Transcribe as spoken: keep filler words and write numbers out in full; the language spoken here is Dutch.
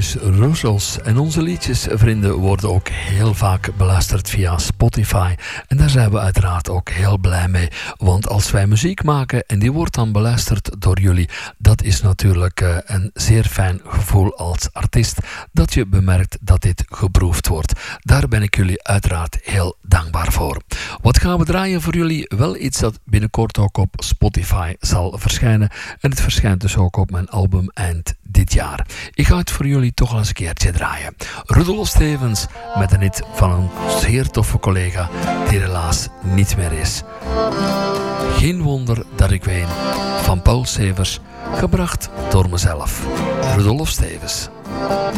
is Roosels. En onze liedjes, vrienden, worden ook heel vaak beluisterd via Spotify. En daar zijn we uiteraard ook heel blij mee. Want als wij muziek maken en die wordt dan beluisterd door jullie, dat is natuurlijk uh, een zeer fijn gevoel als artiest, dat je bemerkt dat dit geproefd wordt. Daar ben ik jullie uiteraard heel dankbaar voor. Wat gaan we draaien voor jullie? Wel iets dat binnenkort ook op Spotify zal verschijnen. En het verschijnt dus ook op mijn album eind dit jaar. Ik ga het voor jullie toch al eens een keertje draaien. Rudolf Stevens met een hit van een zeer toffe collega die helaas niet meer is. Geen wonder dat ik ween, van Paul Severs, gebracht door mezelf. Rudolf Stevens.